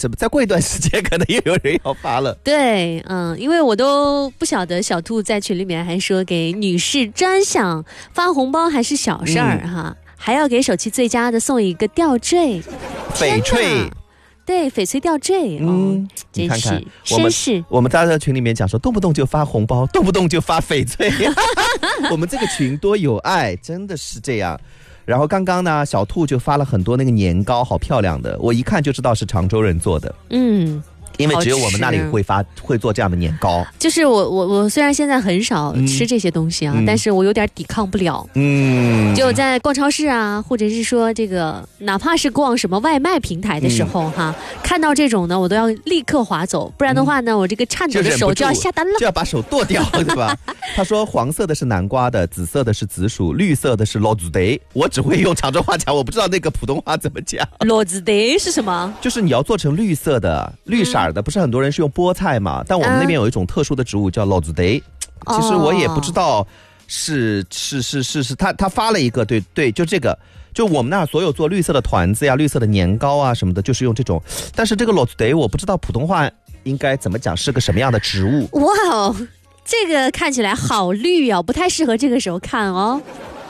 这再过一段时间可能又有人要发了。 对，因为我都不晓得小兔在群里面还说给女士专享发红包还是小事儿哈，还要给手气最佳的送一个吊坠， 翡翠。 对，翡翠吊坠，真是绅士。 我们大家在群里面讲说，动不动就发红包，动不动就发翡翠，我们这个群多有爱，真的是这样。然后刚刚呢，小兔就发了很多那个年糕，好漂亮的，我一看就知道是常州人做的。因为只有我们那里会做这样的年糕。 就是我虽然现在很少吃这些东西啊，但是我有点抵抗不了。就在逛超市啊，或者是说这个哪怕是逛什么外卖平台的时候哈，看到这种呢，我都要立刻划走，不然的话呢，我这个颤抖的手就要下单了， 就要把手剁掉，对吧？他说黄色的是南瓜的，紫色的是紫薯，绿色的是罗子得。我只会用常州话讲，我不知道那个普通话怎么讲。 罗子得是什么？ 就是你要做成绿色的、绿色的，不是很多人是用菠菜嘛？但我们那边有一种特殊的植物叫罗子得，其实我也不知道是他发了一个，对，就这个。就我们那所有做绿色的团子呀、绿色的年糕啊什么的，就是用这种。但是这个罗子得我不知道普通话应该怎么讲，是个什么样的植物？ 哇哦，这个看起来好绿啊，不太适合这个时候看哦。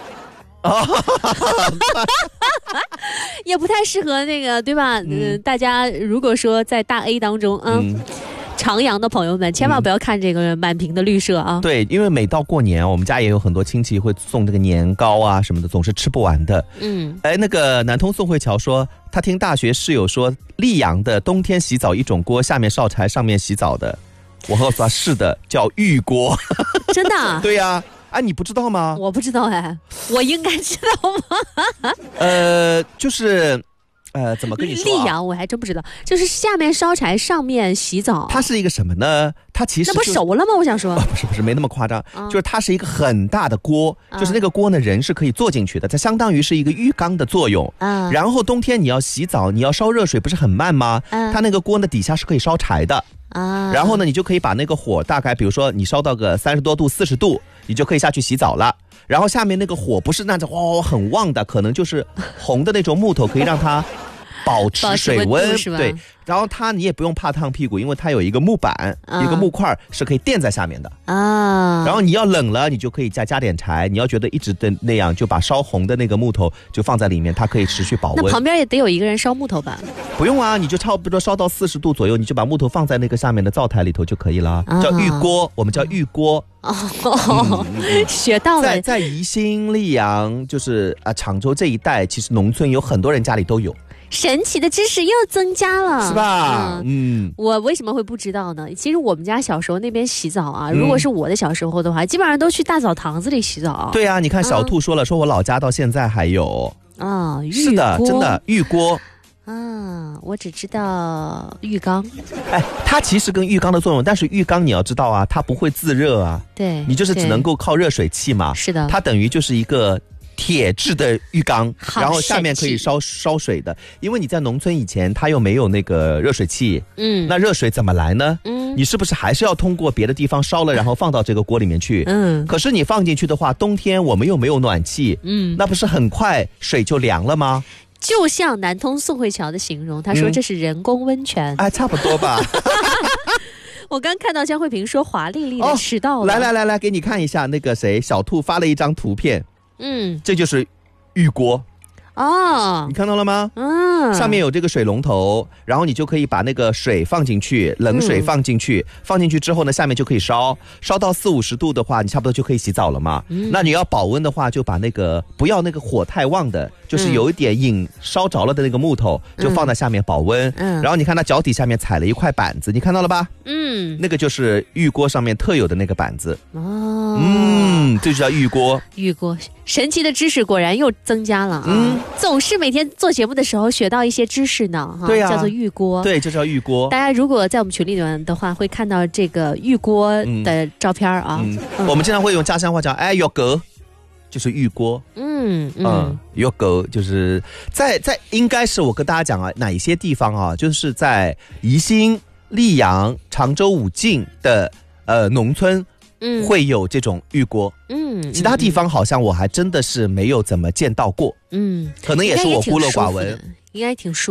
也不太适合那个，对吧？大家如果说在大 A 当中，长阳的朋友们千万不要看这个满屏的绿色啊。 对，因为每到过年，我们家也有很多亲戚会送这个年糕啊什么的，总是吃不完的。那个南通宋慧乔说，他听大学室友说，溧阳的冬天洗澡一种锅，下面烧柴，上面洗澡的。我告诉他，是的，叫玉锅。 真的啊？ 对呀。你不知道吗？ 我不知道我应该知道吗？ 就是怎么跟你说？ 溧阳我还真不知道，就是下面烧柴，上面洗澡。 它是一个什么呢？它其实那不熟了吗？我想说， 不是，没那么夸张，就是它是一个很大的锅，就是那个锅呢，人是可以坐进去的，它相当于是一个浴缸的作用。然后冬天你要洗澡，你要烧热水，不是很慢吗？它那个锅呢底下是可以烧柴的。然后呢，你就可以把那个火大概，比如说你烧到个30多度、40度，你就可以下去洗澡了。然后下面那个火不是那种很旺的，可能就是红的那种木头，可以让它保持水温，对。然后你也不用怕烫屁股，因为它有一个木板，一个木块是可以垫在下面的啊。然后你要冷了，你就可以加点柴。你要觉得一直的那样，就把烧红的那个木头就放在里面，它可以持续保温。 那旁边也得有一个人烧木头吧？ 不用啊，你就差不多烧到40度左右，你就把木头放在那个下面的灶台里头就可以了。叫玉锅，我们叫玉锅。 学到了。 在宜兴、溧阳，就是常州这一带，其实农村有很多人家里都有。 神奇的知识又增加了， 是吧？ 我为什么会不知道呢？其实我们家小时候那边洗澡啊，如果是我的小时候的话，基本上都去大澡堂子里洗澡。 对啊，你看小兔说了，说我老家到现在还有是的，真的浴锅。 我只知道浴缸。 它其实跟浴缸的作用，但是浴缸你要知道啊，它不会自热啊。 对， 你就是只能够靠热水器嘛。是的，它等于就是一个铁质的浴缸，然后下面可以烧水的。因为你在农村以前，它又没有那个热水器，那热水怎么来呢？你是不是还是要通过别的地方烧了，然后放到这个锅里面去？可是你放进去的话，冬天我们又没有暖气，那不是很快水就凉了吗？ 就像南通宋慧乔的形容，他说这是人工温泉。 差不多吧。 我刚看到江慧萍说华丽丽的迟到了。 来，给你看一下那个谁，小兔发了一张图片。这就是浴锅。你看到了吗？上面有这个水龙头，然后你就可以把那个水放进去，冷水放进去，放进去之后呢，下面就可以烧到40-50度的话，你差不多就可以洗澡了嘛。那你要保温的话，就把那个不要那个火太旺的，就是有一点引烧着了的那个木头，就放在下面保温。然后你看它脚底下面踩了一块板子，你看到了吧？那个就是浴锅上面特有的那个板子。这就叫浴锅。浴锅， 神奇的知识果然又增加了啊！总是每天做节目的时候学到一些知识呢， 对呀， 叫做浴锅。 对，这叫浴锅。 大家如果在我们群里面的话，会看到这个浴锅的照片啊。 我们经常会用家乡话讲，浴锅，就是浴锅。浴锅就是在应该是我跟大家讲啊，哪一些地方啊，就是在宜兴、溧阳、常州武进的农村。会有这种浴锅，其他地方好像我还真的是没有怎么见到过，可能也是我孤陋寡闻， 应该挺舒服。